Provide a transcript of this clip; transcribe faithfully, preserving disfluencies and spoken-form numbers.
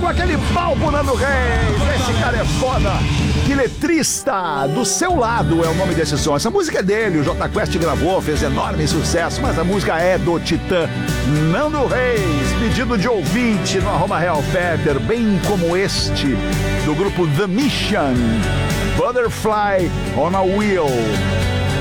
aquele pau pro Nando Reis. Esse cara é foda. Que letrista, Do Seu Lado é o nome desse som. Essa música é dele, o Jota Quest gravou, fez enorme sucesso, mas a música é do titã Nando Reis. Pedido de ouvinte no arroba Real Fetter, bem como este, do grupo The Mission, Butterfly on a Wheel.